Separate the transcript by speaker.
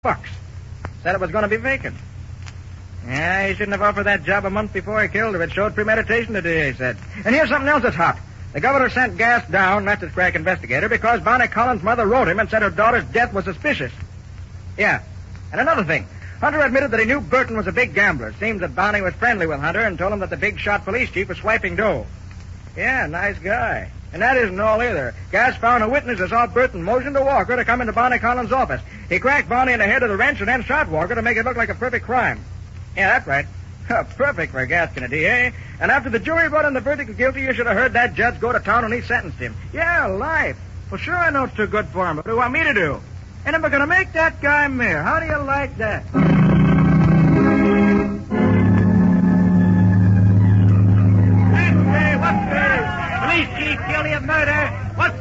Speaker 1: bucks. Said it was going to be vacant. Yeah, he shouldn't have offered that job a month before he killed her. It showed premeditation, the DA said. And here's something else that's hot. The governor sent Gas down, that's his crack investigator, because Bonnie Collins' mother wrote him and said her daughter's death was suspicious. Yeah. And another thing. Hunter admitted that he knew Burton was a big gambler. Seems that Bonnie was friendly with Hunter and told him that the big shot police chief was swiping dough. Yeah, nice guy. And that isn't all either. Gas found a witness who saw Burton motion to Walker to come into Bonnie Collins' office. He cracked Bonnie in the head of the wrench and then shot Walker to make it look like a perfect crime. Yeah, that's right. Perfect for Gaskin, a DA. And after the jury brought in the verdict of guilty, you should have heard that judge go to town when he sentenced him. Yeah, life. Well, sure, I know it's too good for him, but what do you want me to do? And if we're going to make that guy mayor, how do you like that?
Speaker 2: Hey, what's this? Police chief guilty of murder. What's